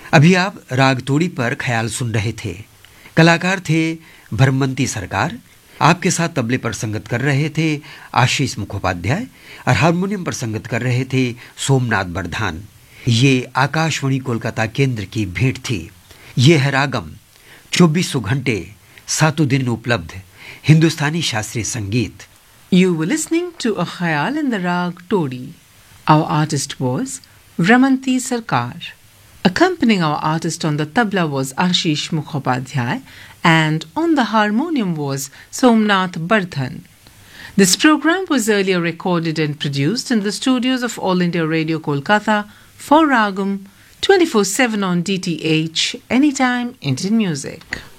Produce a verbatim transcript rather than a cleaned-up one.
अभी आप राग तोड़ी पर ख्याल सुन रहे थे। कलाकार थे भरमंती सरकार। आपके साथ तबले पर संगत कर रहे थे आशीष मुखोपाध्याय और हारमोनियम पर संगत कर रहे थे सोमनाथ बरधान। ये आकाशवाणी कोलकाता केंद्र की भेंट थी। ये है रागम, चौबीसों घंटे सातों दिन उपलब्ध हिंदुस्तानी शास्त्रीय संगीत। You were listening to a khayal in the rag Todi. Our artist was Vramanti Sarkar. Accompanying our artist on the tabla was Ashish Mukhopadhyay and on the harmonium was Somnath Bardhan. This program was earlier recorded and produced in the studios of All India Radio Kolkata for Ragam twenty-four seven on D T H, Anytime Indian Music.